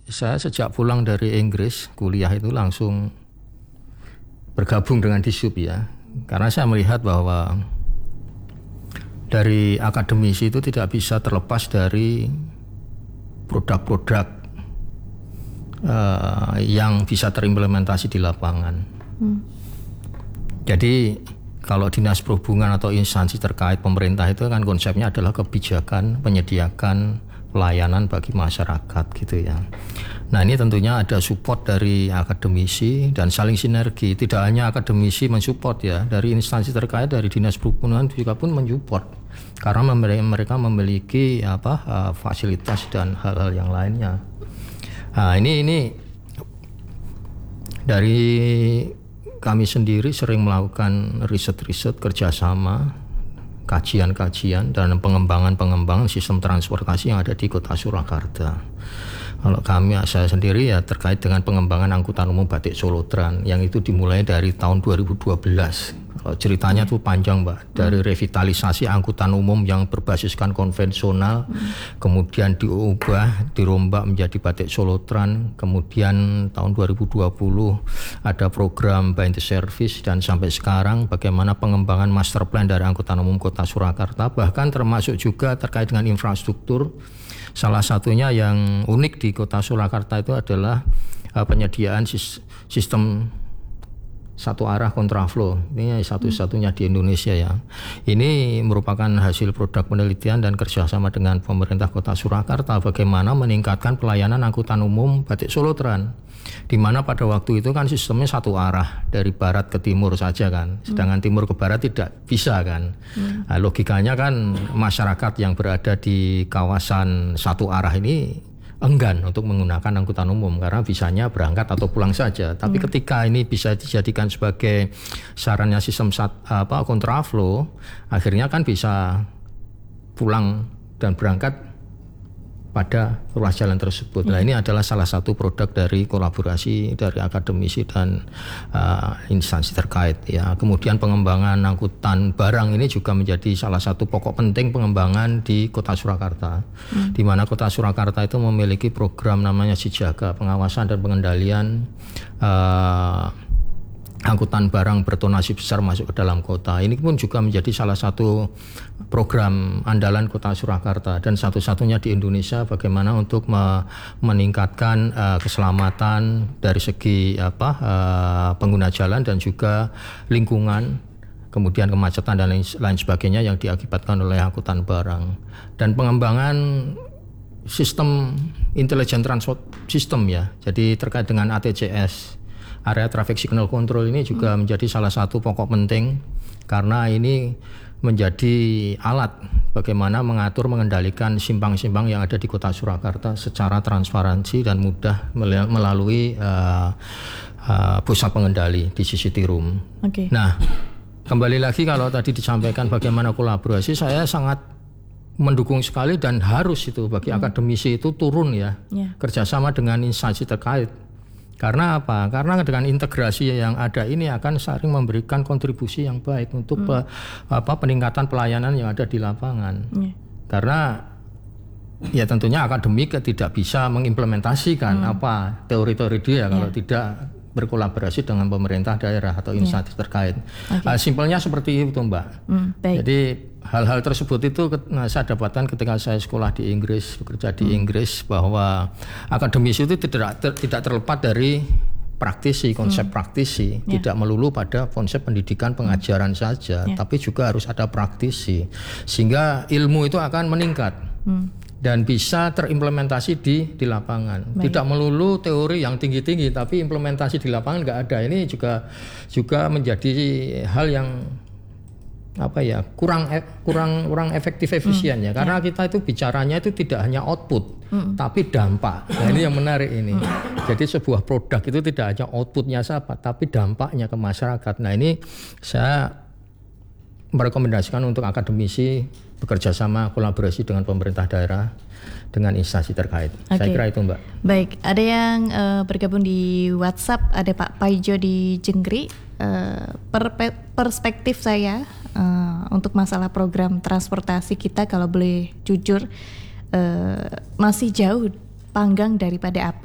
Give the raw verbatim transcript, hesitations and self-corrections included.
saya sejak pulang dari Inggris kuliah itu langsung bergabung dengan Dishub ya. Karena saya melihat bahwa dari akademisi itu tidak bisa terlepas dari produk-produk uh, yang bisa terimplementasi di lapangan. Hmm. Jadi kalau dinas perhubungan atau instansi terkait pemerintah itu kan konsepnya adalah kebijakan menyediakan pelayanan bagi masyarakat gitu ya. Nah ini tentunya ada support dari akademisi dan saling sinergi. Tidak hanya akademisi mensupport ya, dari instansi terkait dari dinas perhubungan juga pun mensupport karena mereka memiliki apa fasilitas dan hal-hal yang lainnya. Nah ini ini dari kami sendiri sering melakukan riset-riset kerjasama, kajian-kajian dan pengembangan-pengembangan sistem transportasi yang ada di Kota Surakarta. Kalau kami, saya sendiri ya terkait dengan pengembangan angkutan umum Batik Solo-Trans yang itu dimulai dari tahun dua ribu dua belas. Kalau ceritanya tuh panjang Mbak, dari revitalisasi angkutan umum yang berbasiskan konvensional, hmm. kemudian diubah, dirombak menjadi Batik Solo-Trans, kemudian tahun dua ribu dua puluh ada program By the Service dan sampai sekarang bagaimana pengembangan master plan dari angkutan umum Kota Surakarta, bahkan termasuk juga terkait dengan infrastruktur. Salah satunya yang unik di Kota Surakarta itu adalah uh, penyediaan sis- sistem satu arah kontraflow. Ini satu-satunya di Indonesia ya. Ini merupakan hasil produk penelitian dan kerjasama dengan pemerintah Kota Surakarta bagaimana meningkatkan pelayanan angkutan umum Batik Solo-Trans. Di mana pada waktu itu kan sistemnya satu arah dari barat ke timur saja kan, sedangkan hmm. timur ke barat tidak bisa kan. Hmm. Nah, logikanya kan masyarakat yang berada di kawasan satu arah ini enggan untuk menggunakan angkutan umum karena bisanya berangkat atau pulang saja. Tapi hmm. ketika ini bisa dijadikan sebagai sarannya sistem sat, apa kontraflow, akhirnya kan bisa pulang dan berangkat pada ruas jalan tersebut. Nah, ini adalah salah satu produk dari kolaborasi dari akademisi dan uh, instansi terkait ya. Kemudian pengembangan angkutan barang ini juga menjadi salah satu pokok penting pengembangan di Kota Surakarta. Hmm. Di mana Kota Surakarta itu memiliki program namanya Sijaga, pengawasan dan pengendalian uh, angkutan barang bertonasi besar masuk ke dalam kota. Ini pun juga menjadi salah satu program andalan Kota Surakarta dan satu-satunya di Indonesia bagaimana untuk me- meningkatkan uh, keselamatan dari segi apa uh, pengguna jalan dan juga lingkungan, kemudian kemacetan dan lain, lain sebagainya yang diakibatkan oleh angkutan barang. Dan pengembangan sistem intelligent transport system ya. Jadi terkait dengan A T C S, Area Traffic Signal Control ini juga hmm. menjadi salah satu pokok penting karena ini menjadi alat bagaimana mengatur mengendalikan simpang-simpang yang ada di Kota Surakarta secara transparansi dan mudah melalui uh, uh, pusat pengendali di C C T room. Okay. Nah, kembali lagi kalau tadi disampaikan bagaimana kolaborasi, saya sangat mendukung sekali dan harus itu bagi hmm. akademisi itu turun ya yeah. kerjasama dengan instansi terkait. Karena apa? Karena dengan integrasi yang ada ini akan saling memberikan kontribusi yang baik untuk hmm. pe, apa peningkatan pelayanan yang ada di lapangan. Hmm. Karena ya tentunya akademik tidak bisa mengimplementasikan hmm. apa teori-teori dia yeah. kalau tidak berkolaborasi dengan pemerintah daerah atau instansi yeah. terkait. Okay. Uh, simpelnya seperti itu Mbak. Hmm, baik. Jadi hal-hal tersebut itu nah, saya dapatkan ketika saya sekolah di Inggris, bekerja di hmm. Inggris, bahwa akademisi itu tidak ter, tidak terlepas dari praktisi, konsep hmm. praktisi, yeah. tidak melulu pada konsep pendidikan pengajaran hmm. saja, yeah. tapi juga harus ada praktisi sehingga ilmu itu akan meningkat. Hmm. Dan bisa terimplementasi di di lapangan. Baik. Tidak melulu teori yang tinggi-tinggi, tapi implementasi di lapangan nggak ada. Ini juga juga menjadi hal yang apa ya kurang kurang kurang efektif efisien hmm. ya. Karena ya. kita itu bicaranya itu tidak hanya output, hmm. tapi dampak. Nah ini yang menarik ini. Hmm. Jadi sebuah produk itu tidak hanya outputnya saja, tapi dampaknya ke masyarakat. Nah ini saya merekomendasikan untuk akademisi bekerja sama kolaborasi dengan pemerintah daerah dengan instansi terkait. Okay. Saya kira itu Mbak. Baik, ada yang uh, bergabung di WhatsApp, ada Pak Paijo di Jenggri. Uh, per, perspektif saya uh, untuk masalah program transportasi kita kalau boleh jujur uh, masih jauh panggang daripada api.